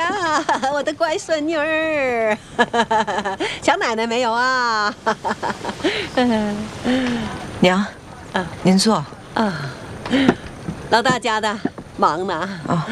呀，我的乖孙女儿，想奶奶没有啊？ 娘，您坐。 老大家的忙呢。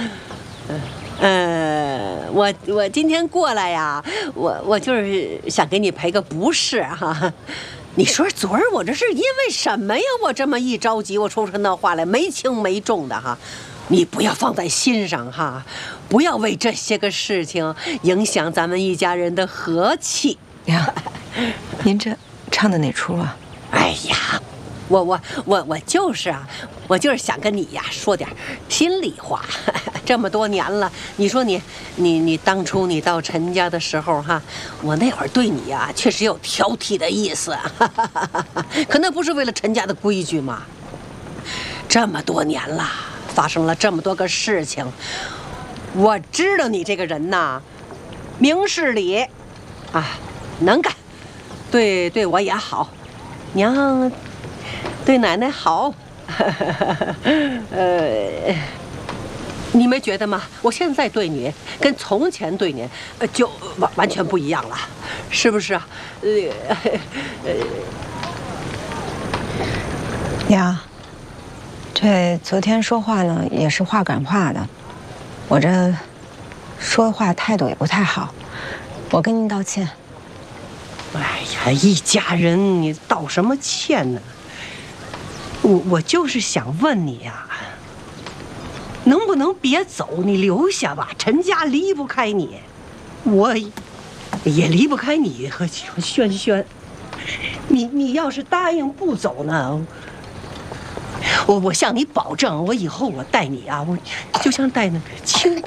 我今天过来呀，我就是想给你赔个不是哈。你说昨儿我这是因为什么呀？我这么一着急，我说出那话来没轻没重的哈。你不要放在心上哈，不要为这些个事情影响咱们一家人的和气。 娘，您这唱的哪出啊？ 哎呀，我就是啊，我就是想跟你呀说点心里话。这么多年了，你说你当初你到陈家的时候哈，我那会儿对你呀确实有挑剔的意思，可那不是为了陈家的规矩吗？这么多年了，发生了这么多个事情，我知道你这个人呐，明事理，能干，对我也好，娘对奶奶好。你没觉得吗？我现在对你跟从前对你，就完全不一样了，是不是啊？ 娘，这昨天说话呢也是话赶话的，我这说话态度也不太好，我跟您道歉。 哎呀，一家人你道什么歉呢？我就是想问你呀，能不能别走？你留下吧，陈家离不开你，我也离不开你和轩轩。你要是答应不走呢，我向你保证，我以后我待你啊，我就像待那个亲闺